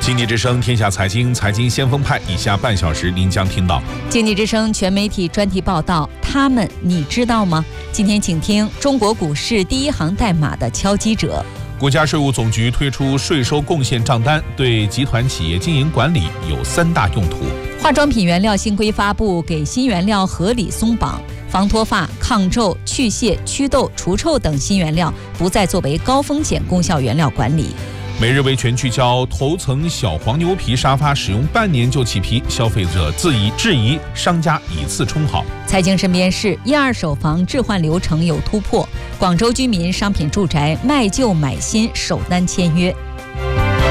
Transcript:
经济之声天下财经，财经先锋派，以下半小时您将听到经济之声全媒体专题报道，他们你知道吗？今天请听中国股市第一行代码的敲击者。 国家税务总局推出税收贡献账单，对集团企业经营管理有3大用途。 化妆品原料新规发布，给新原料合理松绑，防脱发、抗皱、去屑、祛痘、除臭等新原料不再作为高风险功效原料管理。 每日维权聚焦头层小黄牛皮沙发使用半年就起皮，消费者质疑商家以次充好。 财经身边事，一二手房置换流程有突破，广州居民商品住宅卖旧买新首单签约。